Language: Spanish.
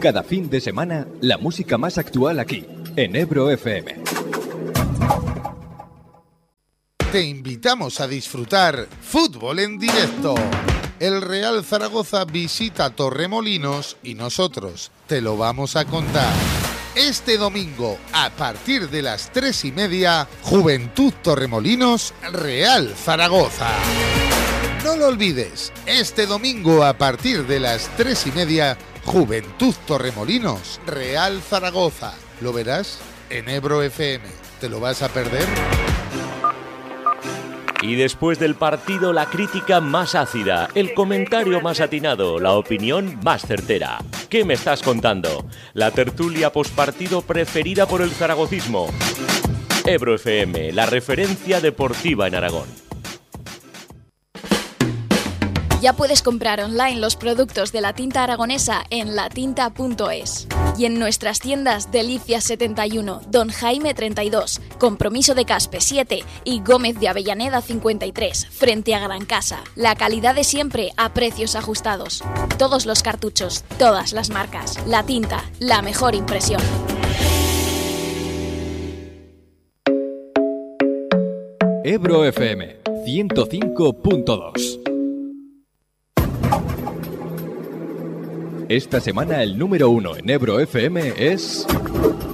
Cada fin de semana, la música más actual aquí, en Ebro FM. Te invitamos a disfrutar fútbol en directo. El Real Zaragoza visita Torremolinos y nosotros te lo vamos a contar. Este domingo, a partir de las 3:30, Juventud Torremolinos, Real Zaragoza. No lo olvides, este domingo a partir de las 3:30, Juventud Torremolinos, Real Zaragoza. Lo verás en Ebro FM. ¿Te lo vas a perder? Y después del partido, la crítica más ácida, el comentario más atinado, la opinión más certera. ¿Qué me estás contando? La tertulia postpartido preferida por el zaragocismo. Ebro FM, la referencia deportiva en Aragón. Ya puedes comprar online los productos de la tinta aragonesa en latinta.es. Y en nuestras tiendas Delicias 71, Don Jaime 32, Compromiso de Caspe 7 y Gómez de Avellaneda 53, frente a Gran Casa. La calidad de siempre a precios ajustados. Todos los cartuchos, todas las marcas. La Tinta, la mejor impresión. Ebro FM 105.2. Esta semana el número 1 en Ebro FM es...